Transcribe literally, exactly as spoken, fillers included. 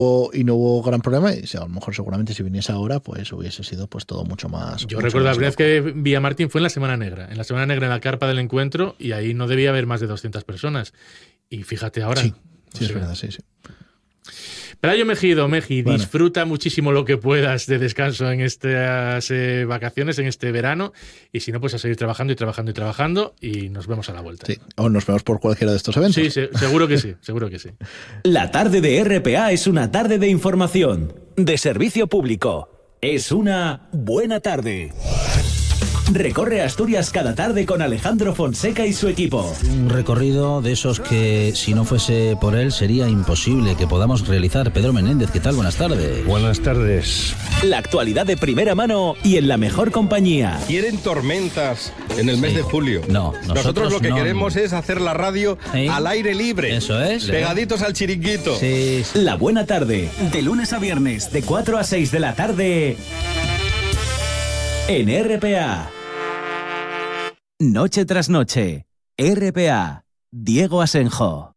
y no hubo gran problema. Y, o sea, a lo mejor seguramente si viniese ahora, pues hubiese sido pues todo mucho más. Yo mucho recuerdo más la vez loco. que vi a Martín fue en la Semana Negra. En la Semana Negra, en la carpa del encuentro, y ahí no debía haber más de doscientas personas. Y fíjate ahora. Sí, sí, o es sea, verdad, sí, sí. Pelayo Mejido, Meji, Bueno. disfruta muchísimo lo que puedas de descanso en estas eh, vacaciones, en este verano, y si no, pues a seguir trabajando y trabajando y trabajando, y nos vemos a la vuelta. Sí, o nos vemos por cualquiera de estos eventos. Sí, se- seguro que sí, seguro que sí. La tarde de R P A es una tarde de información, de servicio público. Es una buena tarde. Recorre Asturias cada tarde con Alejandro Fonseca y su equipo. Un recorrido de esos que, si no fuese por él, sería imposible que podamos realizar. Pedro Menéndez, ¿qué tal? Buenas tardes. Buenas tardes. La actualidad de primera mano y en la mejor compañía. Quieren tormentas en el mes Sí. de julio. No, nosotros, nosotros lo que no. queremos es hacer la radio ¿Eh? al aire libre. Eso es. Pegaditos al chiringuito. Sí, sí. La buena tarde, de lunes a viernes, de cuatro a seis de la tarde, en R P A. Noche tras noche, R P A, Diego Asenjo.